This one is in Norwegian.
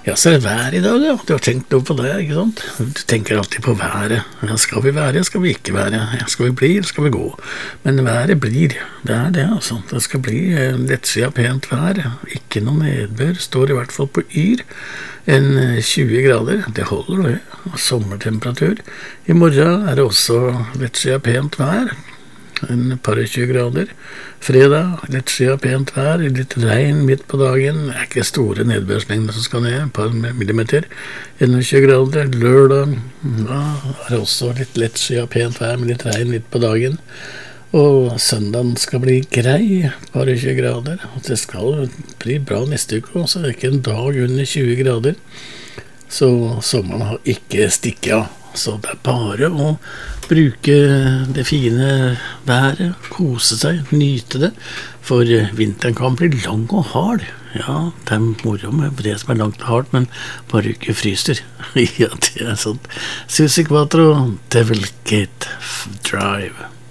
Ja, så er det vær i dag, ja. Du har tenkt noe på det, ikke sant? Du tenker alltid på været. Ja, skal vi være, skal vi ikke være? Ja, skal vi bli, eller skal vi gå? Men været blir. Det er det, altså. Det skal bli lettsida pent vær. Ikke noe nedbør. Står i hvert fall på yr. 20 grader. Det holder det. Sommertemperatur. I morgen er det også lettsida pent vær. Par og 20 grader. Fredag, lettsida pent vær, litt regn midt på dagen. Det er ikke store nedbørsmengder som skal ned, par millimeter. 21 grader. Lørdag, da er det også litt lettsida pent vær med litt regn midt på dagen. Og søndagen skal bli grei, par og 20 grader. Det skal bli bra neste uke også, det er ikke en dag under 20 grader. Så sommeren har ikke stikket av. Så det er bare å bruke det fine været, kose seg, nyte det, for vinteren kan bli lang og hard. Ja, det er moro med det som er langt og hardt, men bare ikke fryser. Ja, det er sånn. Susi Quatro, Devil Gate Drive.